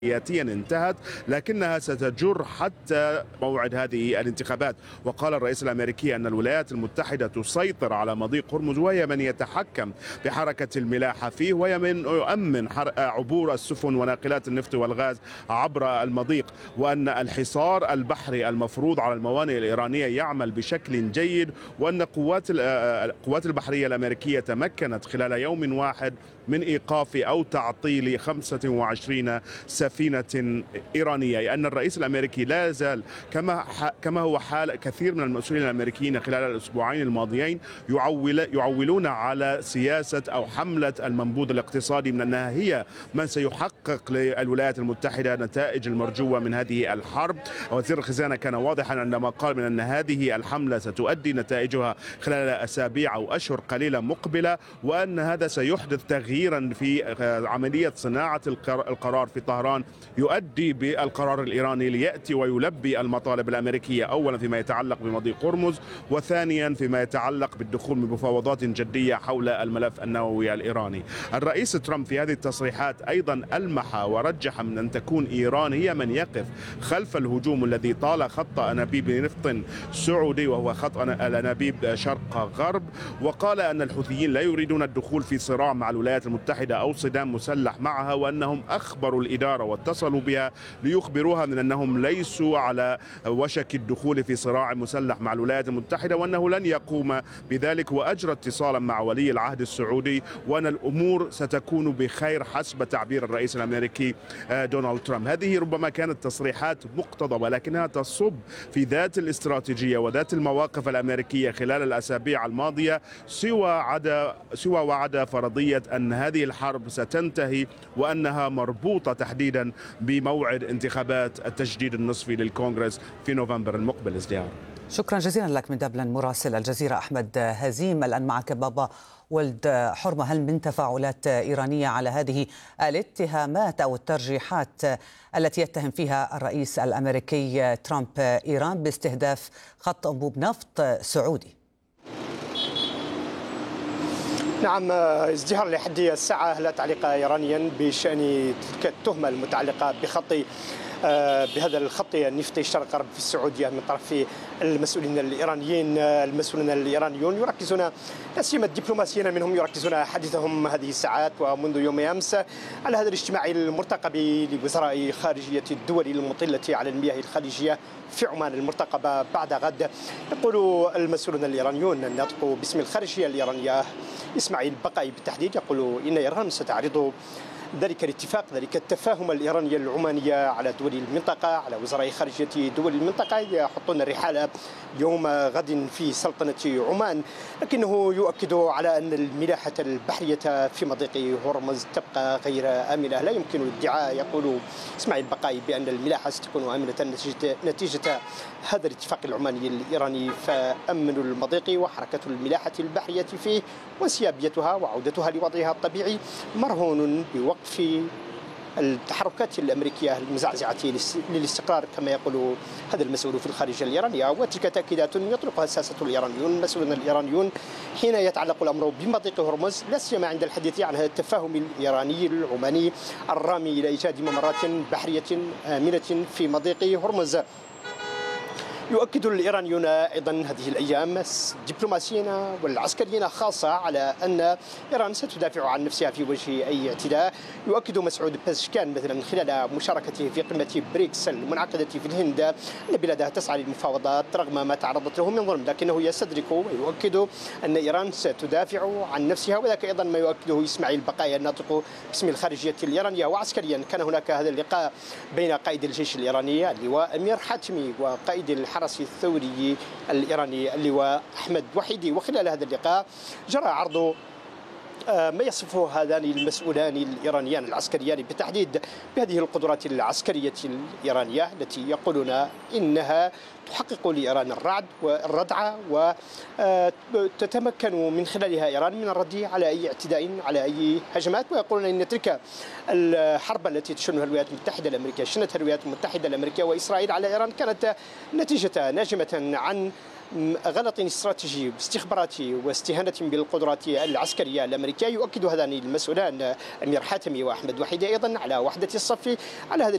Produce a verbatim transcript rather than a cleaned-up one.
سياسيا انتهت، لكنها ستجر حتى موعد هذه الانتخابات. وقال الرئيس الأمريكي أن الولايات المتحدة تسيطر على مضيق هرمز، وهي من يتحكم بحركة الملاحة فيه، وهي من يؤمن عبور السفن وناقلات النفط والغاز عبر المضيق، وأن الحصار البحري المفروض على الموانئ الإيرانية يعمل بشكل جيد، وأن قوات القوات البحرية الأمريكية تمكنت خلال يوم واحد من إيقاف أو تعطيل خمسة وعشرين سفينة إيرانية. لأن الرئيس الأمريكي لا يزال كما كما هو حال كثير من المسؤولين الأمريكيين خلال الأسبوعين الماضيين يعول يعولون على سياسة أو حملة المنبوذ الاقتصادي من أنها هي من سيحقق للولايات المتحدة نتائج المرجوة من هذه الحرب. وزير الخزانة كان واضحا عندما قال من أن هذه الحملة ستؤدي نتائجها خلال أسابيع أو أشهر قليلة مقبلة، وأن هذا سيحدث تغييرا في عملية صناعة القرار في طهران يؤدي بالقرار الإيراني ليأتي ويلبي المطالب الأمريكية، أولا فيما يتعلق بمضيق هرمز، وثانيا فيما يتعلق بالدخول بمفاوضات جدية حول الملف النووي الإيراني. الرئيس ترامب في هذه التصريحات أيضا ألمح ورجح من أن تكون إيران هي من يقف خلف الهجوم الذي طال خط أنابيب نفط سعودي، وهو خط الأنابيب شرق غرب، وقال أن الحوثيين لا يريدون الدخول في صراع مع الولايات المتحدة أو صدام مسلح معها، وأنهم أخبروا الإدارة واتصلوا بها ليخبروها من أنهم ليسوا على وشك الدخول في صراع مسلح مع الولايات المتحدة، وأنه لن يقوم بذلك، وأجرى اتصالا مع ولي العهد السعودي، وأن الأمور ستكون بخير حسب تعبير الرئيس الأمريكي دونالد ترامب. هذه ربما كانت تصريحات مقتضبة، ولكنها تصب في ذات الاستراتيجية وذات المواقف الأمريكية خلال الأسابيع الماضية، سوى عدا سوى وعدا فرضية أن هذه الحرب ستنتهي، وأنها مربوطة تحديدا بموعد انتخابات التجديد النصفي للكونغرس في نوفمبر المقبل. ازدهار، شكرا جزيلا لك من دبلن مراسل الجزيرة أحمد هزيم. الآن معك بابا ولد حرمة، هل من تفاعلات إيرانية على هذه الاتهامات أو الترجيحات التي يتهم فيها الرئيس الأمريكي ترامب إيران باستهداف خط أنبوب نفط سعودي؟ نعم، ازدهار لحد الساعة لا تعليق إيرانيا بشأن تلك التهمة المتعلقة بخط بهذا الخط النفطي شرق غرب في السعودية من طرف المسؤولين الإيرانيين. المسؤولين الإيرانيون يركزون، لا سيما الدبلوماسيين منهم، يركزون حديثهم هذه الساعات ومنذ يوم أمس على هذا الاجتماع المرتقب لوزراء خارجية الدول المطلة على المياه الخليجية في عمان المرتقبة بعد غد. يقول المسؤولون الإيرانيون الناطق باسم الخارجية الإيرانية إسماعيل بقاي بالتحديد، يقول إن إيران ستعرض ذلك الاتفاق، ذلك التفاهم الإيراني العمانية على دول المنطقة، على وزراء خارجية دول المنطقة يحطون الرحال يوم غد في سلطنة عمان. لكنه يؤكد على أن الملاحة البحرية في مضيق هرمز تبقى غير آمنة. لا يمكن الادعاء، يقول إسماعيل بقاي، بأن الملاحة ستكون آمنة نتيجة, نتيجة هذا الاتفاق العماني الإيراني. فأمن المضيق وحركة الملاحة البحرية فيه وانسيابيتها وعودتها لوضعها الطبيعي مرهون بوقف في التحركات الأمريكية المزعزعة للاستقرار، كما يقول هذا المسؤول في الخارجية الإيرانية. وتلك تأكيدات يطلقها الساسة الإيرانيون المسؤولون الإيرانيون حين يتعلق الأمر بمضيق هرمز، لا سيما عند الحديث عن هذا التفاهم الإيراني العماني الرامي إلى إيجاد ممرات بحرية آمنة في مضيق هرمز. يؤكد الإيرانيون أيضا هذه الأيام الدبلوماسيين والعسكريين خاصة على أن إيران ستدافع عن نفسها في وجه أي اعتداء. يؤكد مسعود بازشكان مثلا خلال مشاركته في قمة بريكس المنعقدة في الهند أن بلادها تسعى للمفاوضات رغم ما تعرضت له من ظلم، لكنه يستدرك ويؤكد أن إيران ستدافع عن نفسها. وذاك أيضا ما يؤكده إسماعيل بقايا الناطق باسم الخارجية الإيرانية. وعسكريا كان هناك هذا اللقاء بين قائد الجيش الإيراني اللواء أمير حاتمي وقائد الحرس الثوري الإيراني اللواء أحمد وحيدي. وخلال هذا اللقاء جرى عرض ما يصفه هذان المسؤولان الإيرانيان العسكريان بالتحديد بهذه القدرات العسكرية الإيرانية التي يقولون إنها تحقق لإيران الرعد والردعة، وتتمكن من خلالها إيران من الرد على أي اعتداء، على أي هجمات. ويقولون إن تلك الحرب التي تشنها الولايات المتحدة الأمريكية، شنتها الولايات المتحدة الأمريكية وإسرائيل على إيران، كانت نتيجة ناجمة عن غلط استراتيجي باستخباراتي واستهانة بالقدرات العسكرية الأمريكية. يؤكد هذان المسؤولان أمير حاتمي وأحمد وحيدي أيضا على وحدة الصف على هذا